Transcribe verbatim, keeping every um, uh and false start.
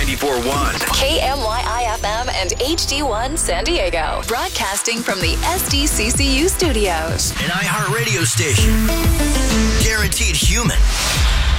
ninety-four point one. K M Y I F M and H D one San Diego. Broadcasting from the S D C C U studios. An iHeartRadio station. Guaranteed human.